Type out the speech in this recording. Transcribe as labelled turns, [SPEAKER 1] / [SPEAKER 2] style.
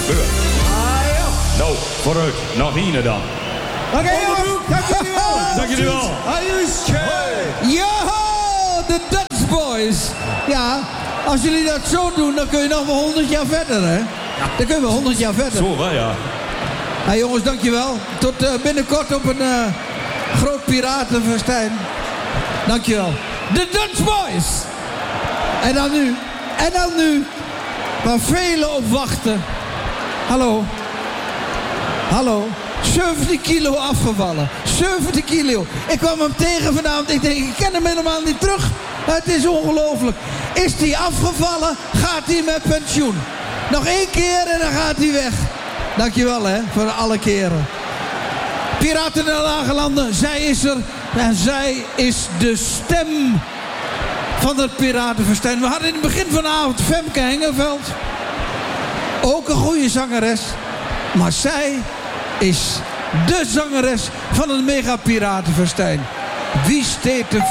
[SPEAKER 1] Nou, vooruit. Nog één dan.
[SPEAKER 2] Oké, jongens. Dank jullie wel.
[SPEAKER 1] Dank jullie wel.
[SPEAKER 2] Yo, de Dutch Boys. Ja, als jullie dat zo doen, dan kun je nog wel 100 jaar verder, hè? Dan kun je wel 100 jaar verder.
[SPEAKER 1] Zo wel, ja.
[SPEAKER 2] Hey, jongens, dankjewel. Tot binnenkort op een groot piratenfestijn. Dankjewel. De Dutch Boys. En dan nu, waar velen op wachten. Hallo. 70 kilo afgevallen. 70 kilo. Ik kwam hem tegen vanavond. Ik denk, ik ken hem helemaal niet terug. Het is ongelooflijk. Is hij afgevallen, gaat hij met pensioen. Nog 1 keer en dan gaat hij weg. Dankjewel, hè, voor alle keren. Piraten der Lage Landen, zij is er. En zij is de stem van het piratenfestijn. We hadden in het begin van de avond Femke Hengelveld. Ook een goede zangeres. Maar zij is de zangeres van het mega piratenfestijn. Wie steekt er